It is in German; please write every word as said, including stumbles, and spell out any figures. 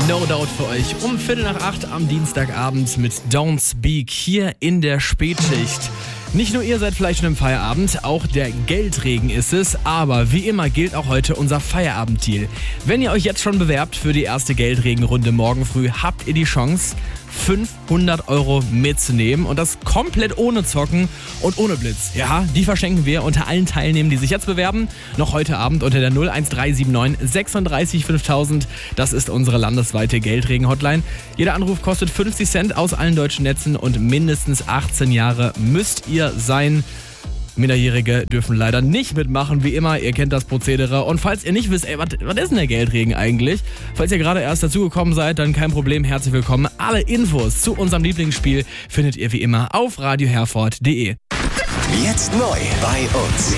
No Doubt für euch um Viertel nach acht am Dienstagabend mit Don't Speak hier in der Spätschicht. Nicht nur ihr seid vielleicht schon im Feierabend, auch der Geldregen ist es, aber wie immer gilt auch heute unser Feierabenddeal. Wenn ihr euch jetzt schon bewerbt für die erste Geldregenrunde morgen früh, habt ihr die Chance, fünfhundert Euro mitzunehmen und das komplett ohne Zocken und ohne Blitz. Ja, die verschenken wir unter allen Teilnehmern, die sich jetzt bewerben, noch heute Abend unter der null eins drei sieben neun sechsunddreißig fünftausend. Das ist unsere landesweite Geldregen-Hotline. Jeder Anruf kostet fünfzig Cent aus allen deutschen Netzen und mindestens achtzehn Jahre müsst ihr sein. Minderjährige dürfen leider nicht mitmachen, wie immer, ihr kennt das Prozedere. Und falls ihr nicht wisst, ey, was ist denn der Geldregen eigentlich? Falls ihr gerade erst dazugekommen seid, dann kein Problem, herzlich willkommen. Alle Infos zu unserem Lieblingsspiel findet ihr wie immer auf radio herford punkt de. Jetzt neu bei uns.